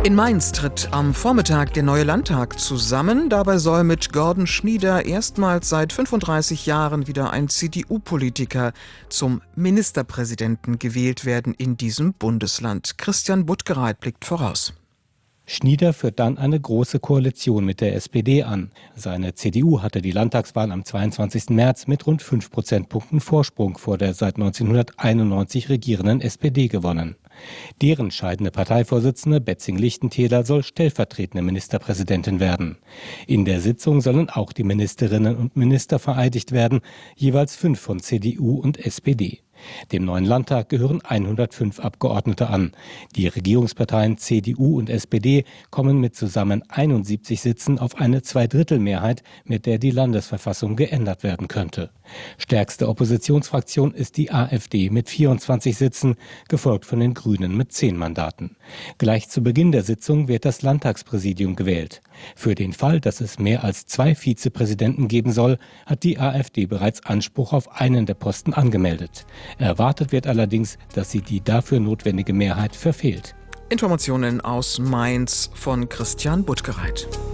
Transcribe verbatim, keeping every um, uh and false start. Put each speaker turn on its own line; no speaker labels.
In Mainz tritt am Vormittag der neue Landtag zusammen. Dabei soll mit Gordon Schnieder erstmals seit fünfunddreißig Jahren wieder ein C D U-Politiker zum Ministerpräsidenten gewählt werden in diesem Bundesland. Christian Buttgereit blickt voraus.
Schnieder führt dann eine große Koalition mit der S P D an. Seine C D U hatte die Landtagswahl am zweiundzwanzigsten März mit rund fünf Prozentpunkten Vorsprung vor der seit neunzehnhunderteinundneunzig regierenden S P D gewonnen. Deren scheidende Parteivorsitzende Betzing-Lichtentäler soll stellvertretende Ministerpräsidentin werden. In der Sitzung sollen auch die Ministerinnen und Minister vereidigt werden, jeweils fünf von C D U und S P D. Dem neuen Landtag gehören hundertfünf Abgeordnete an. Die Regierungsparteien C D U und S P D kommen mit zusammen einundsiebzig Sitzen auf eine Zweidrittelmehrheit, mit der die Landesverfassung geändert werden könnte. Stärkste Oppositionsfraktion ist die AfD mit vierundzwanzig Sitzen, gefolgt von den Grünen mit zehn Mandaten. Gleich zu Beginn der Sitzung wird das Landtagspräsidium gewählt. Für den Fall, dass es mehr als zwei Vizepräsidenten geben soll, hat die AfD bereits Anspruch auf einen der Posten angemeldet. Erwartet wird allerdings, dass sie die dafür notwendige Mehrheit verfehlt.
Informationen aus Mainz von Christian Buttgereit.